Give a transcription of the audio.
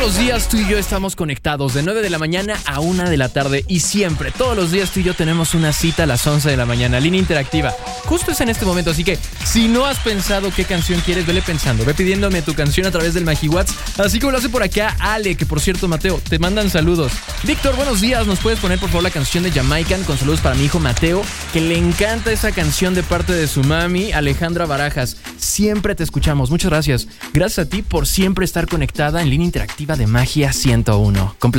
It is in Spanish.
los días tú y yo estamos conectados de 9 de la mañana a 1 de la tarde y siempre, todos los días tú y yo tenemos una cita a las 11 de la mañana, línea interactiva. Justo es en este momento, así que si no has pensado qué canción quieres, vele pensando, ve pidiéndome tu canción a través del MagiWhat's, así como lo hace por acá Ale, que por cierto, Mateo, te mandan saludos. Víctor, buenos días, ¿nos puedes poner por favor la canción de Jamaican con saludos para mi hijo Mateo, que le encanta esa canción de parte de su mami, Alejandra Barajas? Siempre te escuchamos, muchas gracias. Gracias a ti por siempre estar conectada en línea interactiva de Magia 101.